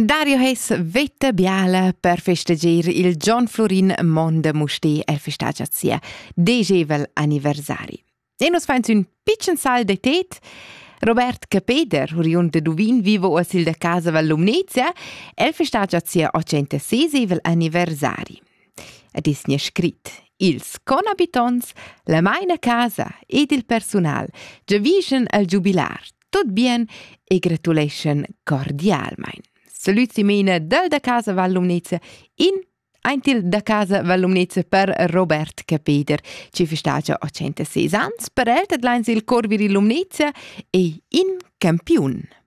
Dario Hess vetta biala per festeggiare il John Florin Monda Musti el festeggia sia degevel anniversari. E nos fains un piccin sal de tet. Robert Capeder, oriun de Duvin, vivo a sil de casa val Lumnezia, el festeggia sia 86 anniversari. Ed is ne scrit: ils conabitons, la maina casa ed il personal giavischen al jubilar, tot bien e gratulation cordialmein. Saluti mena del da casa val Lumnezia in eintil da casa val Lumnezia per Robert Capeder, ci festeggia 86 ans, per el tedlains il Corviri Lumnezia e in campiun.